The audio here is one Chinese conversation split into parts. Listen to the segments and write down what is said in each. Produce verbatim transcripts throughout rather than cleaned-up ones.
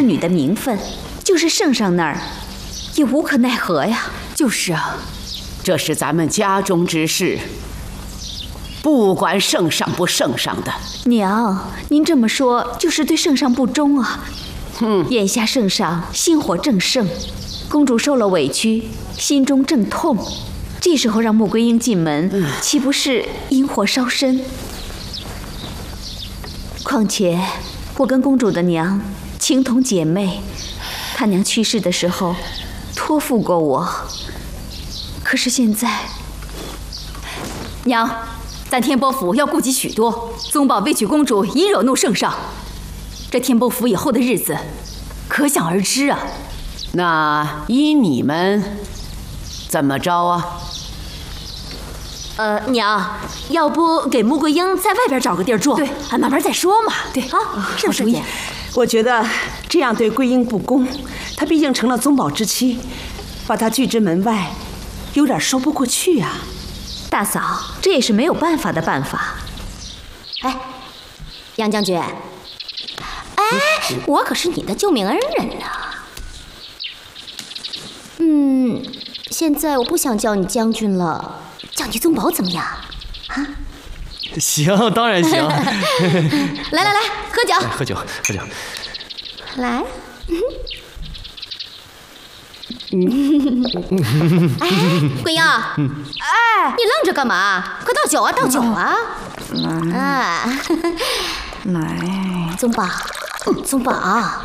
女的名分，就是圣上那儿也无可奈何呀。 就是啊， 这是咱们家中之事，不管圣上不圣上的。 娘，您这么说就是对圣上不忠啊。 嗯， 眼下圣上心火正盛，公主受了委屈，心中正痛，这时候让穆桂英进门，嗯、岂不是引火烧身？况且我跟公主的娘情同姐妹，她娘去世的时候托付过我，可是现在， 娘，咱天波府要顾及许多，宗保为娶公主已惹怒圣上，这天波府以后的日子可想而知啊。 那依你们怎么着啊？ 呃，娘，要不给穆桂英在外边找个地儿住？ 对， 还慢慢再说嘛。 对啊，是不是？姐， 我觉得这样对桂英不公，她毕竟成了宗保之妻，把她拒之门外，有点说不过去啊。 大嫂，这也是没有办法的办法。 哎，杨将军，哎，我可是你的救命恩人呐。嗯，现在我不想叫你将军了。叫你宗保怎么样？啊？ 行，当然行。 来来来，喝酒。 喝酒，喝酒。 来。嗯。哎，桂英，哎，你愣着干嘛？快倒酒啊，倒酒啊！啊， 来， 宗保，宗保，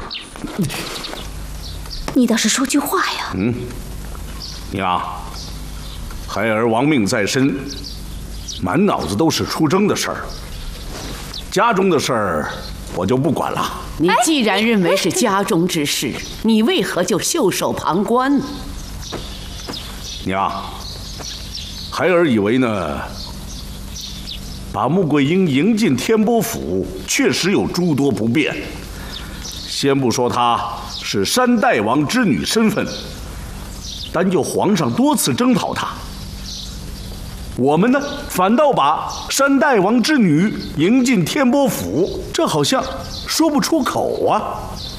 你倒是说句话呀！ 嗯，娘。孩儿亡命在身，满脑子都是出征的事儿，家中的事儿我就不管了。 你既然认为是家中之事，你为何就袖手旁观呢？ 娘，孩儿以为呢，把穆桂英迎进天波府，确实有诸多不便。先不说她是山大王之女身份，单就皇上多次征讨她。我们呢，反倒把山大王之女迎进天波府，这好像说不出口啊。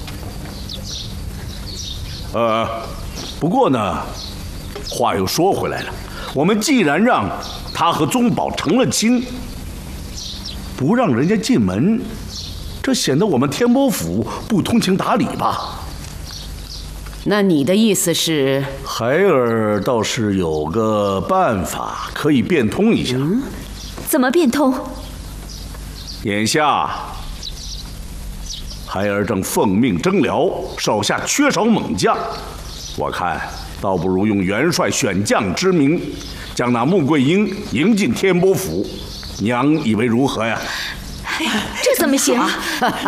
呃，不过呢，话又说回来了，我们既然让他和宗保成了亲，不让人家进门，这显得我们天波府不通情达理吧？ 那你的意思是， 孩儿倒是有个办法可以变通一下。 嗯、怎么变通？ 眼下孩儿正奉命征辽，手下缺少猛将，我看倒不如用元帅选将之名，将那穆桂英迎进天波府。娘以为如何呀？ 哎呀，这怎么行啊？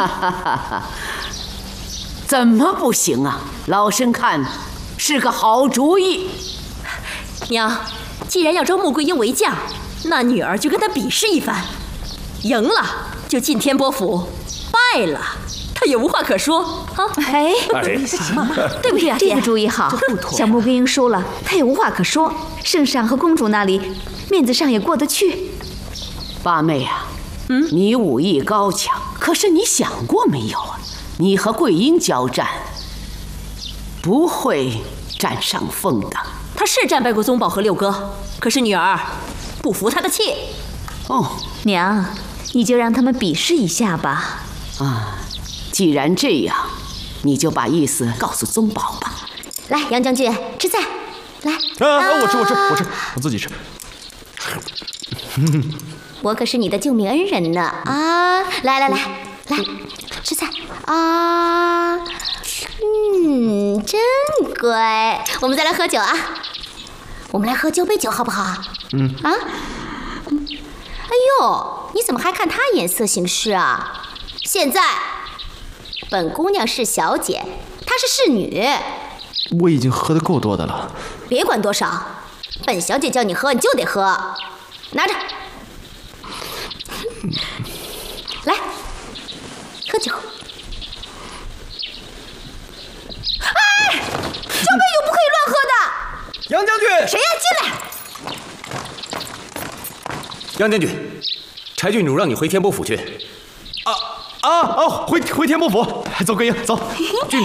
怎么不行啊？老身看是个好主意。 娘，既然要招穆桂英为将，那女儿就跟她比试一番，赢了就进天波府，败了她也无话可说啊！ 哎，对不对啊？这个主意好。小穆桂英输了，她也无话可说，圣上和公主那里面子上也过得去。 八妹啊，嗯，你武艺高强，可是你想过没有啊？你和桂英交战，不会占上风的。 他是战败过宗保和六哥，可是女儿不服他的气。 哦， 娘，你就让他们比试一下吧。 啊，既然这样，你就把意思告诉宗保吧。 来，杨将军吃菜，来。 啊，我吃，我吃，我吃，我自己吃。 我可是你的救命恩人呢啊！来来来来，吃菜啊！嗯，真乖。我们再来喝酒啊！我们来喝交杯酒好不好啊？ 嗯。 啊？哎呦，你怎么还看他眼色行事啊？现在，本姑娘是小姐，她是侍女。 我已经喝得够多的了。 别管多少，本小姐叫你喝，你就得喝。拿着。来，喝酒。哎，交杯酒不可以乱喝的。 杨将军， 谁呀？进来。 杨将军，柴郡主让你回天波府去。啊啊啊！回回天波府，走，桂英，走。郡